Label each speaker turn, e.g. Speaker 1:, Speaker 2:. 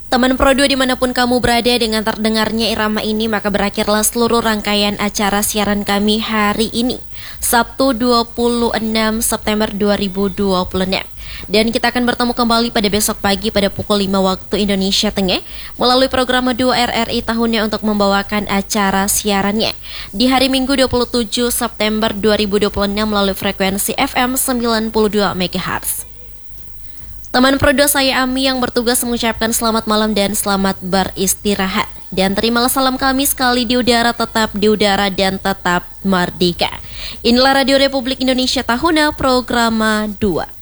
Speaker 1: Teman Pro 2 dimanapun kamu berada, dengan terdengarnya irama ini maka berakhirlah seluruh rangkaian acara siaran kami hari ini, Sabtu 26 September 2026. Dan kita akan bertemu kembali pada besok pagi pada pukul 5 waktu Indonesia Tengah melalui program 2 RRI tahunnya untuk membawakan acara siarannya di hari Minggu 27 September 2026 melalui frekuensi FM 92 MHz. Teman Pro 2 saya Ami yang bertugas mengucapkan selamat malam dan selamat beristirahat. Dan terimalah salam kami sekali di udara, tetap di udara dan tetap merdeka. Inilah Radio Republik Indonesia Tahuna Programa 2.